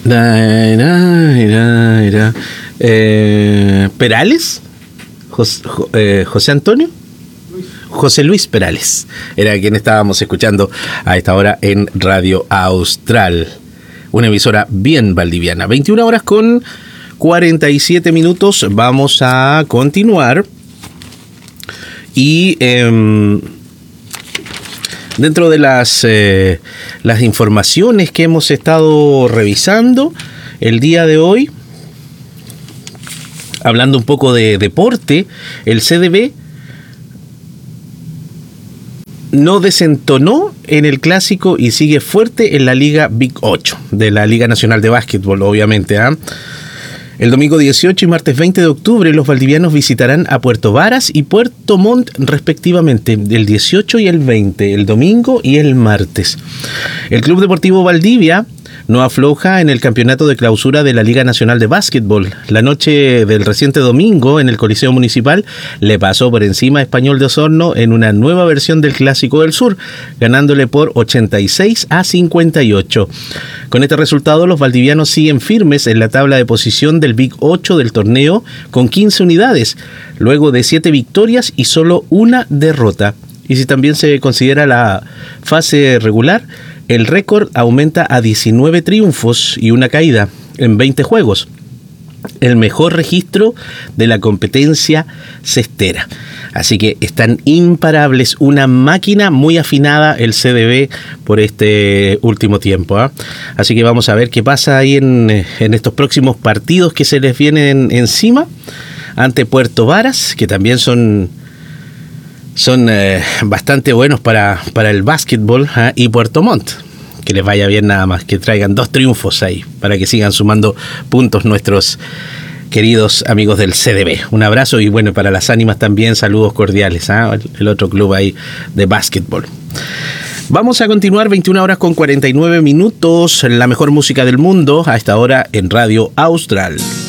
Perales, José Antonio, José Luis Perales, era quien estábamos escuchando a esta hora en Radio Austral, una emisora bien valdiviana. 21 horas con 47 minutos, vamos a continuar y dentro de las informaciones que hemos estado revisando el día de hoy, hablando un poco de deporte, el CDB no desentonó en el clásico y sigue fuerte en la Liga Big 8, de la Liga Nacional de Básquetbol, obviamente. El domingo 18 y martes 20 de octubre, los valdivianos visitarán a Puerto Varas y Puerto Montt, respectivamente, el 18 y el 20, el domingo y el martes. El Club Deportivo Valdivia no afloja en el campeonato de clausura de la Liga Nacional de Básquetbol. La noche del reciente domingo en el Coliseo Municipal le pasó por encima a Español de Osorno en una nueva versión del Clásico del Sur, ganándole por 86-58. Con este resultado, los valdivianos siguen firmes en la tabla de posición del Big 8 del torneo con 15 unidades, luego de 7 victorias y solo una derrota. Y si también se considera la fase regular, el récord aumenta a 19 triunfos y una caída en 20 juegos, el mejor registro de la competencia cestera. Así que están imparables, una máquina muy afinada el CDB por este último tiempo. Así que vamos a ver qué pasa ahí en estos próximos partidos que se les vienen encima ante Puerto Varas, que también son bastante buenos para el básquetbol, y Puerto Montt, que les vaya bien nada más, que traigan 2 triunfos ahí, para que sigan sumando puntos nuestros queridos amigos del CDB. Un abrazo y bueno, para las ánimas también saludos cordiales, el otro club ahí de básquetbol. Vamos a continuar, 21 horas con 49 minutos, la mejor música del mundo a esta hora en Radio Austral.